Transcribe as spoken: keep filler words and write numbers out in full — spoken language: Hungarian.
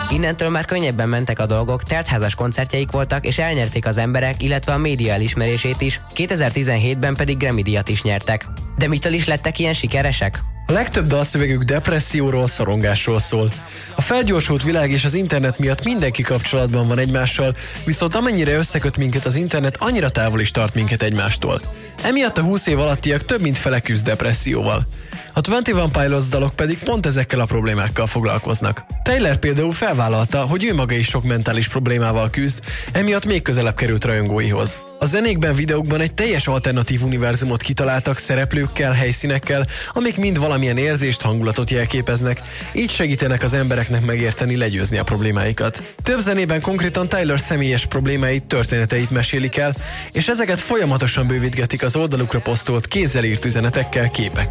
Innentől már könnyebben mentek a dolgok, teltházas koncertjeik voltak, és elnyerték az emberek, illetve a média elismerését is, kétezer-tizenhétben pedig Grammy-díjat is nyertek. De mitől is lettek ilyen sikeresek? A legtöbb dalszövegük depresszióról, szorongásról szól. A felgyorsult világ és az internet miatt mindenki kapcsolatban van egymással, viszont amennyire összeköt minket az internet, annyira távol is tart minket egymástól. Emiatt a húsz év alattiak több mint fele küzd depresszióval. A huszonegy Pilots dalok pedig pont ezekkel a problémákkal foglalkoznak. Taylor például felvállalta, hogy ő maga is sok mentális problémával küzd, emiatt még közelebb került rajongóihoz. A zenékben, videókban egy teljes alternatív univerzumot kitaláltak szereplőkkel, helyszínekkel, amik mind valamilyen érzést, hangulatot jelképeznek, így segítenek az embereknek megérteni, legyőzni a problémáikat. Több zenében konkrétan Taylor személyes problémáit, történeteit mesélik el, és ezeket folyamatosan bővítgetik az oldalukra posztolt kézzel írt üzenetekkel, képekkel.